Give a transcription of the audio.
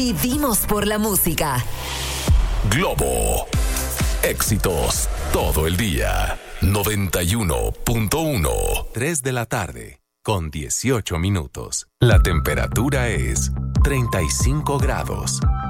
Vivimos por la música. Globo. Éxitos todo el día. 91.1. 3 de la tarde, con 18 minutos. La temperatura es 35 grados.